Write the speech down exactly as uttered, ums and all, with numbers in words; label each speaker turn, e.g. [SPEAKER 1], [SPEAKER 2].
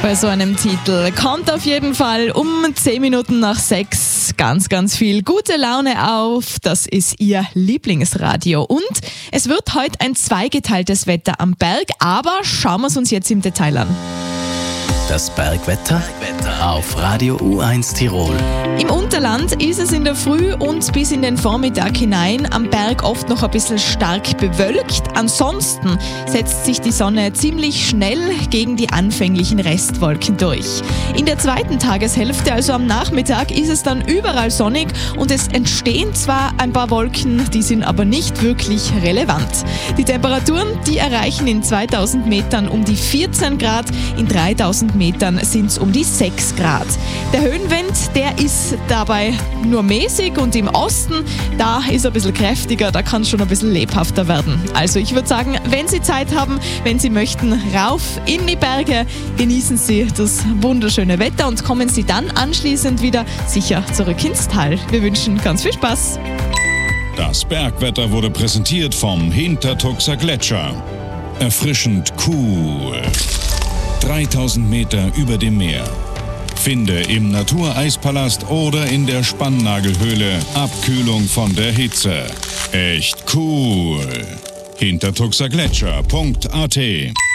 [SPEAKER 1] Bei so einem Titel kommt auf jeden Fall um zehn Minuten nach sechs ganz, ganz viel gute Laune auf. Das ist Ihr Lieblingsradio. Und es wird heute ein zweigeteiltes Wetter am Berg, aber schauen wir es uns jetzt im Detail an.
[SPEAKER 2] Das Bergwetter auf Radio U eins Tirol.
[SPEAKER 1] Im Unterland ist es in der Früh und bis in den Vormittag hinein am Berg oft noch ein bisschen stark bewölkt. Ansonsten setzt sich die Sonne ziemlich schnell gegen die anfänglichen Restwolken durch. In der zweiten Tageshälfte, also am Nachmittag, ist es dann überall sonnig und es entstehen zwar ein paar Wolken, die sind aber nicht wirklich relevant. Die Temperaturen, die erreichen in zweitausend Metern um die vierzehn Grad, in dreitausend Metern sind es um die sechs Grad. Der Höhenwind, der ist dabei nur mäßig und im Osten, da ist er ein bisschen kräftiger, da kann es schon ein bisschen lebhafter werden. Also ich würde sagen, wenn Sie Zeit haben, wenn Sie möchten, rauf in die Berge, genießen Sie das wunderschöne Wetter und kommen Sie dann anschließend wieder sicher zurück ins Tal. Wir wünschen ganz viel Spaß.
[SPEAKER 3] Das Bergwetter wurde präsentiert vom Hintertuxer Gletscher. Erfrischend cool. dreitausend Meter über dem Meer. Finde im Natureispalast oder in der Spannnagelhöhle Abkühlung von der Hitze. Echt cool. hintertuxergletscher punkt a t